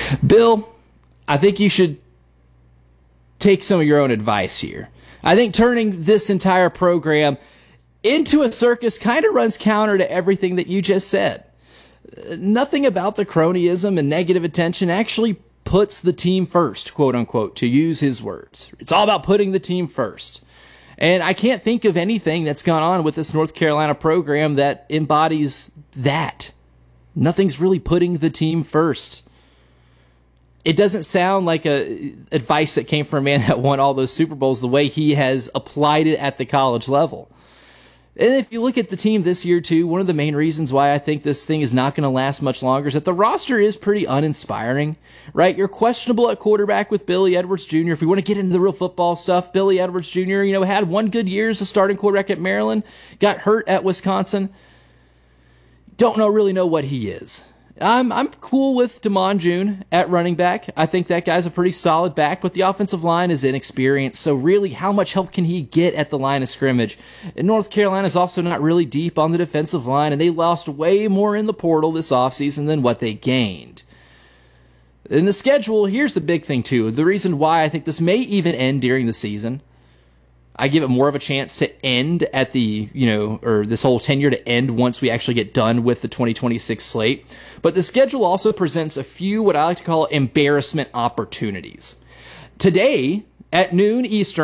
Bill, I think you should take some of your own advice here. I think turning this entire program into a circus kind of runs counter to everything that you just said. Nothing about the cronyism and negative attention actually puts the team first, quote unquote, to use his words. It's all about putting the team first. And I can't think of anything that's gone on with this North Carolina program that embodies that. Nothing's really putting the team first. It doesn't sound like advice that came from a man that won all those Super Bowls the way he has applied it at the college level. And if you look at the team this year, too, one of the main reasons why I think this thing is not going to last much longer is that the roster is pretty uninspiring, right? You're questionable at quarterback with Billy Edwards Jr. If we want to get into the real football stuff, Billy Edwards Jr., had one good year as a starting quarterback at Maryland, got hurt at Wisconsin. Don't really know what he is. I'm cool with Damon June at running back. I think that guy's a pretty solid back, but the offensive line is inexperienced. So really, how much help can he get at the line of scrimmage? And North Carolina's also not really deep on the defensive line, and they lost way more in the portal this offseason than what they gained. In the schedule, here's the big thing too. The reason why I think this may even end during the season. I give it more of a chance to end at the, or this whole tenure to end once we actually get done with the 2026 slate. But the schedule also presents a few what I like to call embarrassment opportunities. Today, at noon Eastern,